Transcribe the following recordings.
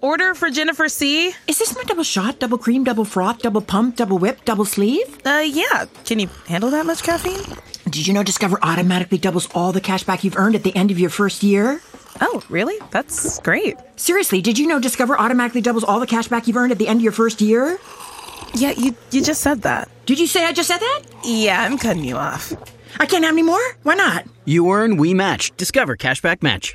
Order for Jennifer C. Is this my double shot, double cream, double froth, double pump, double whip, double sleeve? Yeah. Can you handle that much caffeine? Did you know Discover automatically doubles all the cash back you've earned at the end of your first year? Oh, really? That's great. Seriously, did you know Discover automatically doubles all the cash back you've earned at the end of your first year? Yeah, you just said that. Did you say I just said that? Yeah, I'm cutting you off. I can't have any more? Why not? You earn, we match. Discover Cashback Match.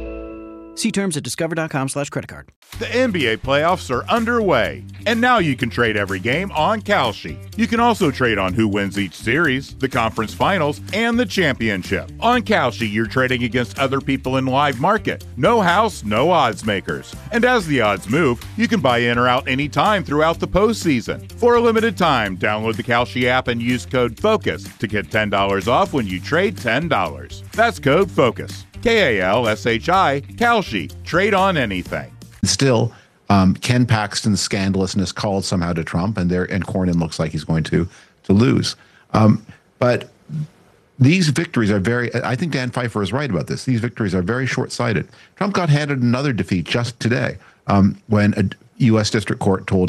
See terms at discover.com/creditcard. The NBA playoffs are underway, and now you can trade every game on Kalshi. You can also trade on who wins each series, the conference finals, and the championship. On Kalshi, you're trading against other people in live market. No house, no odds makers. And as the odds move, you can buy in or out anytime throughout the postseason. For a limited time, download the Kalshi app and use code FOCUS to get $10 off when you trade $10. That's code FOCUS. Kalshi, Kalshi. Trade on anything. Still, Ken Paxton's scandalousness called somehow to Trump, and Cornyn looks like he's going to lose. But these victories are I think Dan Pfeiffer is right about this. These victories are very short-sighted. Trump got handed another defeat just today when a U.S. District Court told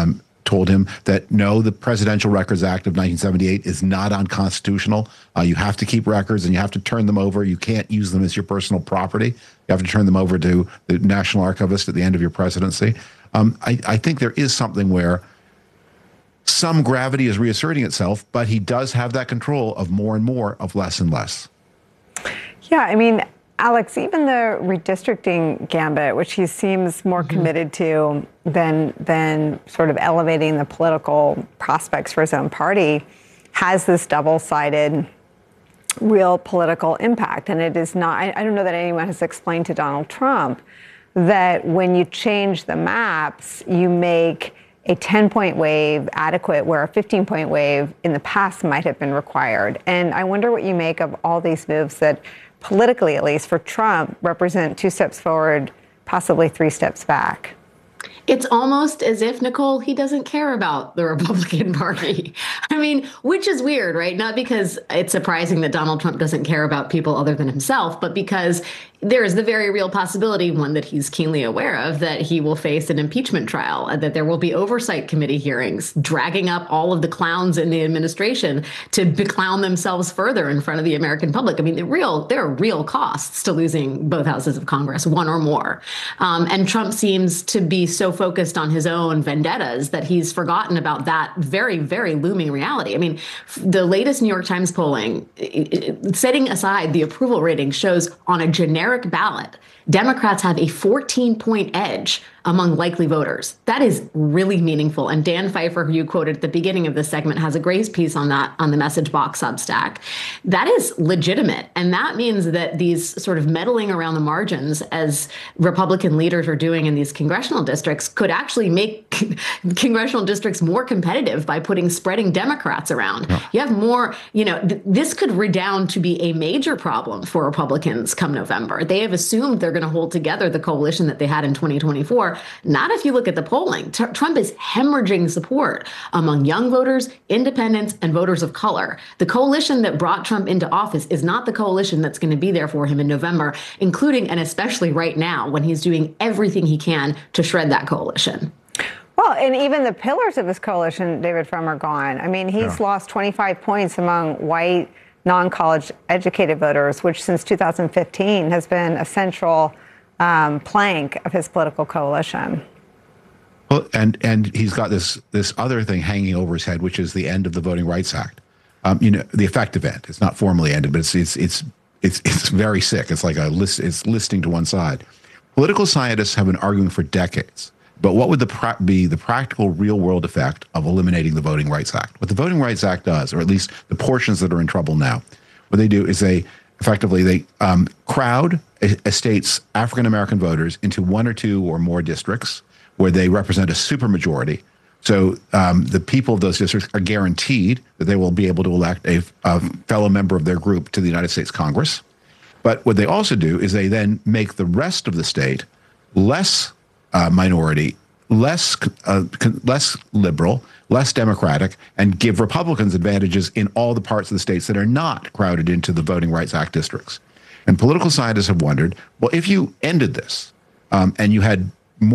him that no, the Presidential Records Act of 1978 is not unconstitutional. You have to keep records and you have to turn them over. You can't use them as your personal property. You have to turn them over to the National Archivist at the end of your presidency. I think there is something where some gravity is reasserting itself, but he does have that control of more and more of less and less. Yeah, I mean, Alex, even the redistricting gambit, which he seems more committed to than sort of elevating the political prospects for his own party, has this double-sided real political impact. And it is not, I don't know that anyone has explained to Donald Trump that when you change the maps, you make a 10-point wave adequate where a 15-point wave in the past might have been required. And I wonder what you make of all these moves that, politically at least for Trump, represent 2 steps forward, possibly 3 steps back. It's almost as if, Nicole, he doesn't care about the Republican Party. I mean, which is weird, right? Not because it's surprising that Donald Trump doesn't care about people other than himself, but because there is the very real possibility, one that he's keenly aware of, that he will face an impeachment trial, that there will be oversight committee hearings dragging up all of the clowns in the administration to beclown themselves further in front of the American public. I mean, there are real costs to losing both houses of Congress, one or more. And Trump seems to be so focused on his own vendettas that he's forgotten about that very, very looming reality. I mean, the latest New York Times polling, setting aside the approval rating, shows on a generic ballot, Democrats have a 14-point edge among likely voters. That is really meaningful. And Dan Pfeiffer, who you quoted at the beginning of this segment, has a great piece on that on the Message Box Substack. That is legitimate. And that means that these sort of meddling around the margins, as Republican leaders are doing in these congressional districts, could actually make congressional districts more competitive by spreading Democrats around. Yeah. You have more, this could redound to be a major problem for Republicans come November. They have assumed they're going to hold together the coalition that they had in 2024. Not if you look at the polling. Trump is hemorrhaging support among young voters, independents, and voters of color. The coalition that brought Trump into office is not the coalition that's going to be there for him in November, including and especially right now when he's doing everything he can to shred that coalition. Well, and even the pillars of his coalition, David Frum, are gone. I mean, he's lost 25 points among white, non-college educated voters, which since 2015 has been a central plank of his political coalition. Well, and he's got this other thing hanging over his head, which is the end of the Voting Rights Act. The effective end. It's not formally ended, but it's very sick. It's like it's listing to one side. Political scientists have been arguing for decades. But what would be the practical, real-world effect of eliminating the Voting Rights Act? What the Voting Rights Act does, or at least the portions that are in trouble now, what they do is they crowd a state's African-American voters into 1 or 2 or more districts where they represent a supermajority. So the people of those districts are guaranteed that they will be able to elect a fellow member of their group to the United States Congress. But what they also do is they then make the rest of the state less minority, less liberal, less democratic, and give Republicans advantages in all the parts of the states that are not crowded into the Voting Rights Act districts. And political scientists have wondered, well, if you ended this and you had